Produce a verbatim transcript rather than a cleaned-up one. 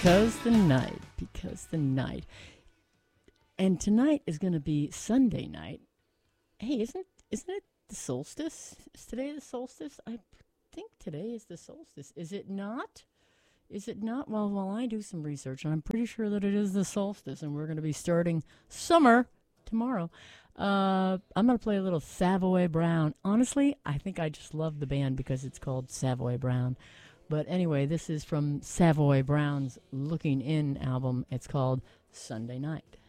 because the night, because the night. And tonight is going to be Sunday night. Hey, isn't isn't it the solstice? Is today the solstice? I think today is the solstice. Is it not? Is it not? Well, while I do some research, and I'm pretty sure that it is the solstice, and we're going to be starting summer tomorrow. Uh, I'm going to play a little Savoy Brown. Honestly, I think I just love the band because it's called Savoy Brown. But anyway, this is from Savoy Brown's Looking In album. It's called Sunday Night.